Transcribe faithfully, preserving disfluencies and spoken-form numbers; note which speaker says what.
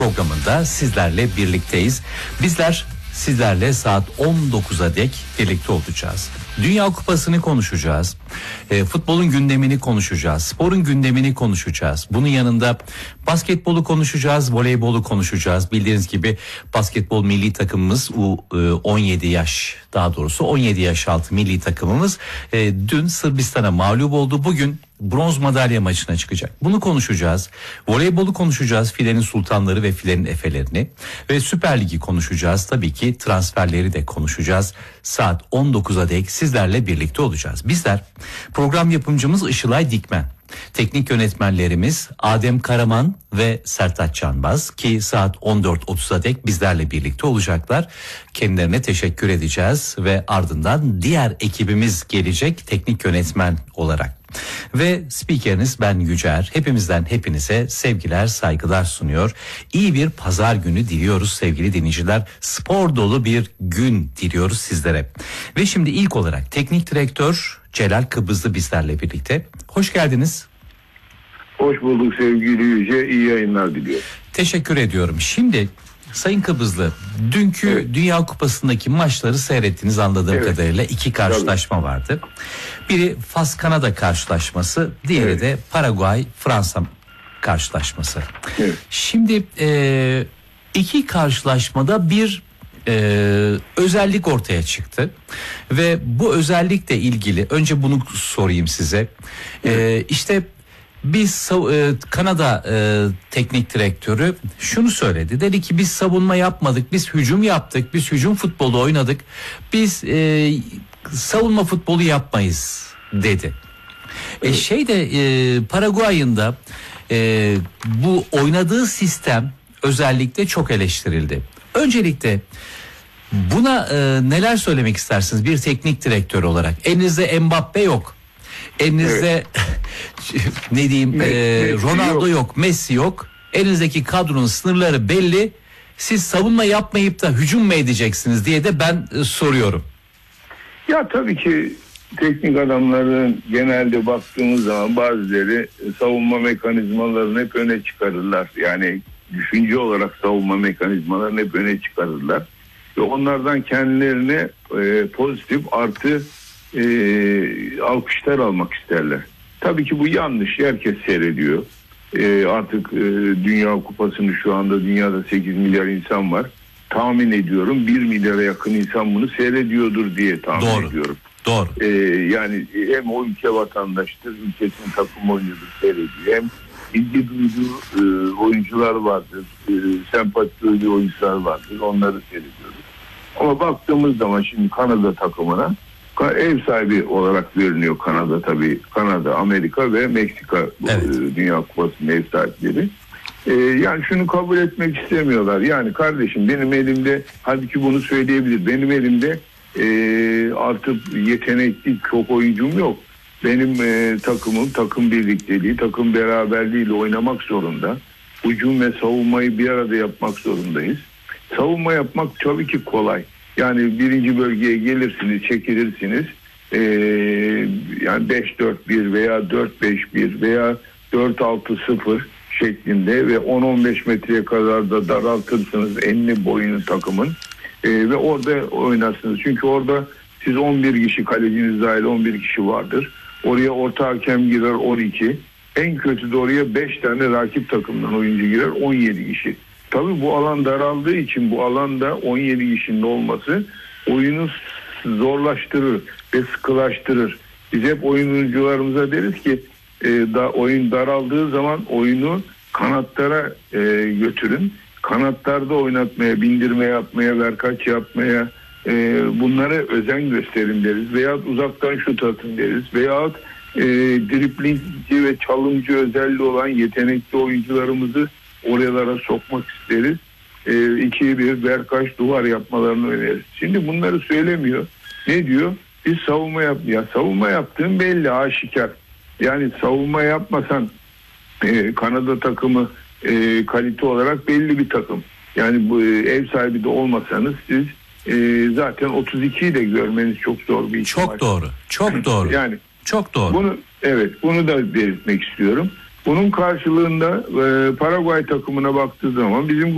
Speaker 1: programında sizlerle birlikteyiz. Bizler sizlerle saat on dokuza dek birlikte olacağız. Dünya Kupası'nı konuşacağız. E, futbolun gündemini konuşacağız. Sporun gündemini konuşacağız. Bunun yanında basketbolu konuşacağız, voleybolu konuşacağız. Bildiğiniz gibi basketbol milli takımımız U on yedi yaş, daha doğrusu on yedi yaş altı milli takımımız e, dün Sırbistan'a mağlup oldu. Bugün bronz madalya maçına çıkacak. Bunu konuşacağız. Voleybolu konuşacağız. Filenin sultanları ve filenin efelerini. Ve Süper Lig'i konuşacağız. Tabii ki transferleri de konuşacağız. Saat on dokuza dek sizlerle birlikte olacağız. Bizler program yapımcımız Işılay Dikmen. Teknik yönetmenlerimiz Adem Karaman ve Sertaç Canbaz ki saat on dört otuza dek bizlerle birlikte olacaklar. Kendilerine teşekkür edeceğiz ve ardından diğer ekibimiz gelecek teknik yönetmen olarak. Ve spikeriniz ben Yücer. Hepimizden hepinize sevgiler, saygılar sunuyor. İyi bir pazar günü diliyoruz sevgili dinleyiciler. Spor dolu bir gün diliyoruz sizlere. Ve şimdi ilk olarak teknik direktör Celal Kıbrıslı bizlerle birlikte. Hoş geldiniz.
Speaker 2: Hoş bulduk sevgili Yüce. İyi yayınlar diliyorum.
Speaker 1: Teşekkür ediyorum. Şimdi Sayın Kıbrıslı, dünkü evet. Dünya Kupası'ndaki maçları seyrettiniz anladığım evet. kadarıyla. iki karşılaşma Tabii. vardı. Biri Fas-Kanada karşılaşması, diğeri evet. de Paraguay-Fransa karşılaşması. Evet. Şimdi e, iki karşılaşmada bir e, özellik ortaya çıktı. Ve bu özellikle ilgili önce bunu sorayım size. Evet. E, işte Biz e, Kanada e, teknik direktörü şunu söyledi. Dedi ki biz savunma yapmadık, biz hücum yaptık, biz hücum futbolu oynadık. Biz e, savunma futbolu yapmayız dedi. E, şey de e, Paraguay'ın da e, bu oynadığı sistem özellikle çok eleştirildi. Öncelikle buna e, neler söylemek istersiniz bir teknik direktör olarak? Elinizde Mbappe yok. Elinizde evet. ne diyeyim Messi, e, Ronaldo yok. yok, Messi yok. Elinizdeki kadronun sınırları belli. Siz savunma yapmayıp da hücum mu edeceksiniz diye de ben e, soruyorum.
Speaker 2: Ya tabii ki teknik adamların genelde baktığımız zaman bazıları savunma mekanizmalarını hep öne çıkarırlar. Yani düşünce olarak savunma mekanizmalarını hep öne çıkarırlar. Ve onlardan kendilerine e, pozitif artı E, alkışlar almak isterler. Tabii ki bu yanlış. Herkes seyrediyor. E, artık e, Dünya Kupası'nı şu anda dünyada sekiz milyar insan var. Tahmin ediyorum bir milyara yakın insan bunu seyrediyordur diye tahmin
Speaker 1: Doğru.
Speaker 2: ediyorum.
Speaker 1: Doğru.
Speaker 2: E, yani hem o ülke vatandaştır, ülkesinin takım oyuncudur seyrediyor. Hem ilgi duyduğu e, oyuncular vardır. E, sempati duyduğu oyuncular vardır. Onları seyrediyoruz. Ama baktığımız zaman şimdi Kanada takımına ev sahibi olarak görünüyor Kanada tabii. Kanada, Amerika ve Meksika evet. e, Dünya Kupası'nın ev sahipleri. E, yani şunu kabul etmek istemiyorlar. Yani kardeşim benim elimde, halbuki bunu söyleyebilir. Benim elimde e, artık yetenekli çok oyuncum yok. Benim e, takımım takım birlikteliği, takım beraberliğiyle oynamak zorunda. Hücum ve savunmayı bir arada yapmak zorundayız. Savunma yapmak tabii ki kolay. Yani birinci bölgeye gelirsiniz, çekilirsiniz. Ee, yani beş dört bir veya dört beş bir veya dört altı sıfır şeklinde ve on on beş metreye kadar da daraltırsınız enli boyunu takımın. Ee, ve orada oynarsınız. Çünkü orada siz on bir kişi, kaleciniz dahil on bir kişi vardır. Oraya orta hakem girer on iki. En kötü de oraya beş tane rakip takımdan oyuncu girer on yedi kişi. Tabii bu alan daraldığı için bu alanda on yedi kişinin olması oyunu zorlaştırır ve sıkılaştırır. Biz hep oyuncularımıza deriz ki e, da oyun daraldığı zaman oyunu kanatlara e, götürün. Kanatlarda oynatmaya, bindirme yapmaya, verkaç yapmaya e, bunlara özen gösterin deriz. Veyahut uzaktan şut atın deriz. Veyahut e, driblingci ve çalımcı özelliği olan yetenekli oyuncularımızı oralara sokmak isteriz. E, iki bir verkaç duvar yapmalarını öneririz. Şimdi bunları söylemiyor. Ne diyor? Biz savunma yap. Ya savunma yaptığın belli, aşikar. Yani savunma yapmasan e, Kanada takımı e, kalite olarak belli bir takım. Yani bu e, ev sahibi de olmasanız siz e, zaten otuz ikiyi de görmeniz çok zor bir iş.
Speaker 1: Çok doğru. Çok doğru.
Speaker 2: Yani
Speaker 1: çok doğru.
Speaker 2: Bunu evet, bunu da belirtmek istiyorum. Bunun karşılığında e, Paraguay takımına baktığı zaman bizim